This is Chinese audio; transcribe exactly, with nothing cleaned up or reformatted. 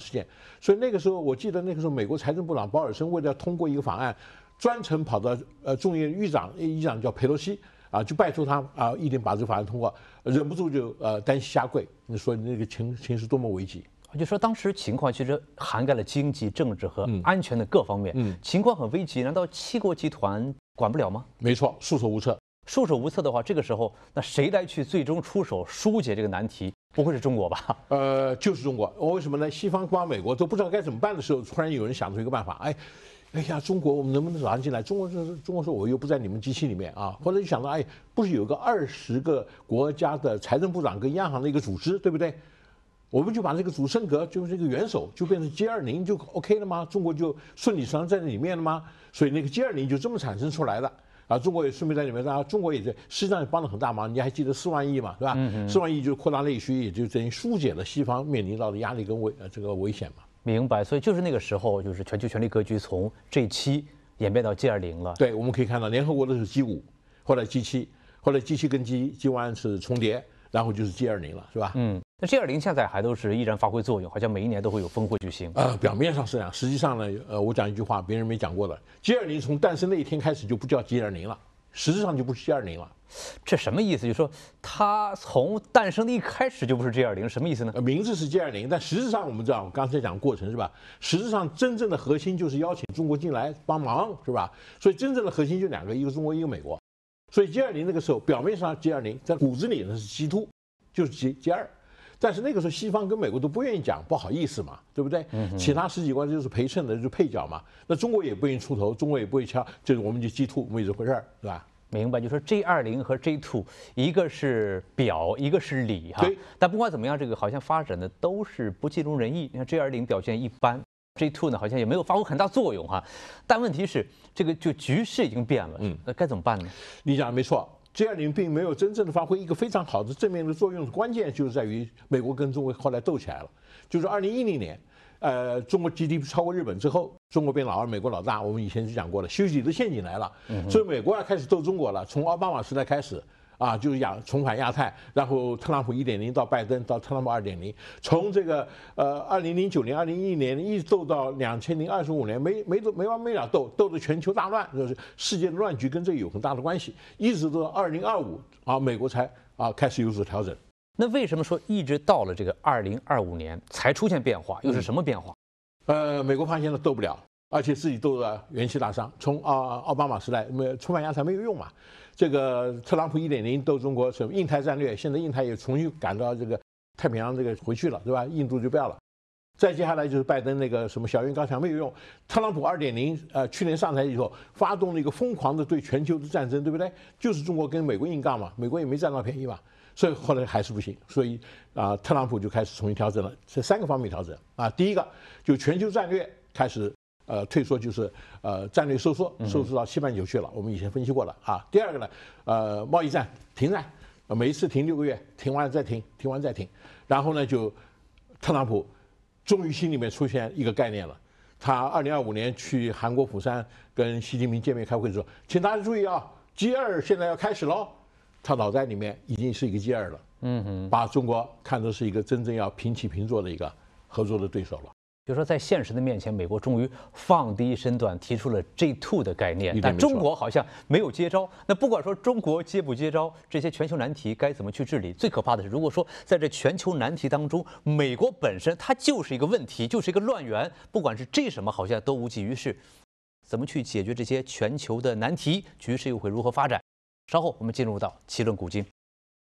时间。所以那个时候，我记得那个时候，美国财政部长保尔森为了通过一个法案，专程跑到呃众议院议长，议长叫佩洛西啊，就拜托他啊，一定把这个法案通过，忍不住就呃单膝下跪。你说那个情情势多么危急！ 我就说当时情况其实涵盖了经济、政治和安全的各方面，嗯，情况很危急，难道七国集团管不了吗？ 没错，束手无策。 束手无策的话，这个时候那谁来去最终出手疏解这个难题？不会是中国吧？ 呃，就是中国。为什么呢？西方包括美国都不知道该怎么办的时候，突然有人想出一个办法，哎。哎呀，中国我们能不能找他进来？中国说，中国说我又不在你们机器里面啊。后来就想到，哎，不是有个二十个国家的财政部长跟央行的一个组织，对不对？我们就把这个主升格，就是这个元首，就变成 G 二零就 OK 了吗？中国就顺理成章在那里面了吗？所以那个 G 二零就这么产生出来的。啊，中国也顺便在里面，啊，中国也在，实际上也帮了很大忙。你还记得四万亿嘛，对吧？嗯嗯。四万亿就扩大内需，也就等于疏解了西方面临到的压力跟危呃这个危险嘛。 明白，所以就是那个时候，就是全球权力格局从 G 七演变到 G 二零了。 对，我们可以看到联合国的是 G 五，后来 G 七，后来 G 七跟 G G 一是重叠，然后就是 G 二零了，是吧？ 嗯，那 G 二零现在还都是依然发挥作用，好像每一年都会有峰会举行。 呃，表面上是这样，实际上呢，呃，我讲一句话，别人没讲过的 ，G 二零从诞生那一天开始就不叫 G 二零了，实质上就不是 G 二零了。 这什么意思？就是说它从诞生的一开始就不是 G 二零，什么意思呢？ 名字是 G 二零，但实质上我们知道，我刚才讲过程是吧？实质上真正的核心就是邀请中国进来帮忙，是吧？所以真正的核心就两个，一个中国，一个美国。所以 G 二零那个时候表面上 G 二零，在骨子里呢是 G 二，就是 G G 二。但是那个时候西方跟美国都不愿意讲，不好意思嘛，对不对？嗯、其他十几国就是陪衬的，就是配角嘛。那中国也不愿意出头，中国也不会敲，就是我们就 G 二，没这回事儿，是吧？ 明白，就说 G 二零和 G 二，一个是表，一个是里哈。但不管怎么样，这个好像发展的都是不尽如人意。你看 G 二零表现一般 ，G 二呢好像也没有发挥很大作用哈。但问题是，这个就局势已经变了，嗯，那该怎么办呢？ 你讲的没错 ，G 二零并没有真正的发挥一个非常好的正面的作用，关键就是在于美国跟中国后来斗起来了。就是二零一零年，呃，中国 G D P 超过日本之后。中国变老二，美国老大。我们以前就讲过了，修昔底德陷阱来了，所以美国要开始斗中国了。从奥巴马时代开始，啊，就是亚重返亚太，然后特朗普一点零到拜登到特朗普二点零，从这个呃二零零九年、二零一一年一直斗到两千零二十五年，没没没完没了斗，斗得全球大乱，就是世界的乱局跟这个有很大的关系，一直到二零二五啊，美国才啊开始有所调整。 那为什么说一直到了这个二零二五年才出现变化？又是什么变化？ 呃，美国发现了斗不了，而且自己斗得元气大伤。从啊奥巴马时代，没重返亚太没有用嘛。这个特朗普一点零斗中国，什么印太战略，现在印太也重新赶到这个太平洋这个回去了，对吧？印度就不要了。再接下来就是拜登那个什么小院高墙没有用。特朗普二点零，呃，去年上台以后，发动了一个疯狂的对全球的战争，对不对？就是中国跟美国硬杠嘛，美国也没占到便宜嘛。所以后来还是不行，所以啊、呃，特朗普就开始重新调整了，这三个方面调整啊。第一个就全球战略开始呃退缩，就是呃战略收缩，收缩到西半球去了。我们以前分析过了啊。第二个呢，呃贸易战停战，每一次停六个月，停完再停，停完再停。然后呢，就特朗普终于心里面出现一个概念了。他二零二五年去韩国釜山跟习近平见面开会的时候，请大家注意啊 ，G 二现在要开始喽。他脑袋里面已经是一个 G 二了，嗯哼，把中国看作是一个真正要平起平坐的一个合作的对手了。 就说在现实的面前，美国终于放低身段，提出了 G 二 的概念，但中国好像没有接招。那不管说中国接不接招，这些全球难题该怎么去治理？最可怕的是，如果说在这全球难题当中，美国本身它就是一个问题，就是一个乱源，不管是 G 什么，好像都无济于事。怎么去解决这些全球的难题？局势又会如何发展？稍后我们进入到奇论古今。